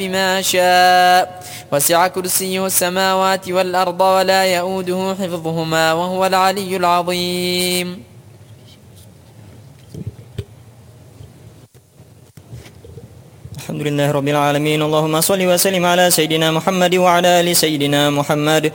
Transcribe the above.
بما شاء وسع كرسيه السماوات والأرض ولا يؤوده حفظهما وهو العلي العظيم. الحمد لله رب العالمين. اللهم صل وسلم على سيدنا محمد وعلى آل سيدنا محمد.